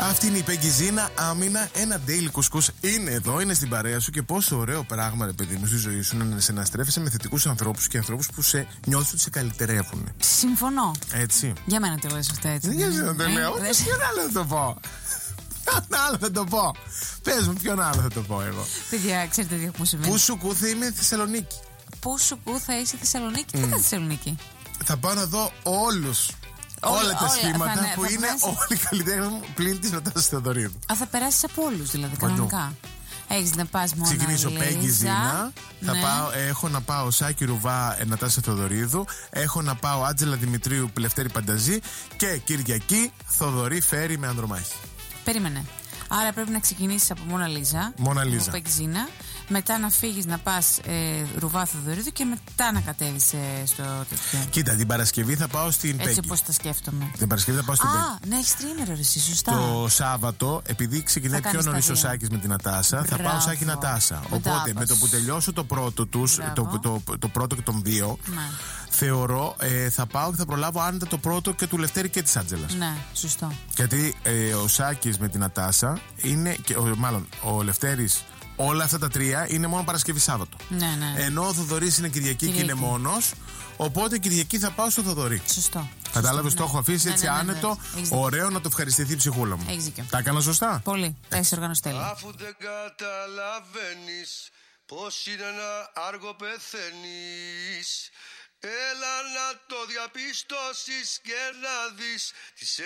Αυτή είναι η Πέγγι Άμυνα. Ένα daily κουσκούς είναι εδώ, είναι στην παρέα σου. Και πόσο ωραίο πράγμα, ρε παιδί μου, στη ζωή σου να συναστρέφεσαι με θετικούς ανθρώπους και ανθρώπους που νιώθουν ότι σε καλυτερεύουν. Συμφωνώ. Έτσι. Για μένα το λες αυτό έτσι. Για να το λέω. Ποιον άλλο θα το πω. Ποιον άλλο θα το πω. Πες μου, ποιον άλλο θα το πω εγώ. Παιδιά, ξέρετε τι μου συμβαίνει. Πού σου κού θα είμαι Θεσσαλονίκη. Πού σου κού θα είσαι Θεσσαλονίκη. Τι θα Θεσσαλονίκη. Θα πάω να δω όλα τα σχήματα που είναι όλοι καλλιτέχνες μου πλην της Νατάσας Θεοδωρίδου. Θα περάσεις από όλους δηλαδή, κανονικά. Έχεις να πας μόνο. Ξεκινήσω Πέγγι Ζήνα. Ναι. Έχω να πάω Σάκη Ρουβά, Νατάσα Θεοδωρίδου. Έχω να πάω Άτζελα Δημητρίου, Λευτέρη Πανταζή. Και Κυριακή Θοδωρή Φέρη με Ανδρομάχη. Περίμενε. Άρα πρέπει να ξεκινήσεις από Μόνα Λίζα. Πέγγι Ζήνα. Μετά να φύγεις να πας Ρουβά Θοδωρίδου και μετά να κατέβεις στο τέτοιο. Κοίτα, την Παρασκευή θα πάω στην Πέγγι. Έτσι όπως τα σκέφτομαι. Την Παρασκευή θα πάω στην Πέγγι. Ναι, έχεις τρίμερο, εσύ, σωστά. Το Σάββατο, επειδή ξεκινάει πιο νωρίς ο Σάκης με την Νατάσα, θα πάω Σάκη Νατάσα. Οπότε με το που τελειώσω το πρώτο τους, το πρώτο και τον δύο, θεωρώ θα πάω και θα προλάβω άνετα το πρώτο και του Λευτέρη και της Άντζελας. Ναι, σωστό. Γιατί ο Σάκης με την Νατάσα είναι, μάλλον ο Λευτέρης. Όλα αυτά τα τρία είναι μόνο Παρασκευή Σάββατο. Ναι. Ενώ ο Θοδωρής είναι Κυριακή και είναι μόνος. Οπότε Κυριακή θα πάω στο Θοδωρή. Σωστό. Κατάλαβες, το έχω αφήσει έτσι άνετο. Ωραίο να το ευχαριστηθεί η ψυχούλα μου. Έχεις δίκιο. Τα έκανα σωστά. Πολύ. Τα έχεις οργανώσει τέλεια. Αφού δεν καταλαβαίνεις πως είναι να άργο πεθαίνεις, έλα να το διαπιστώσεις και να δεις τις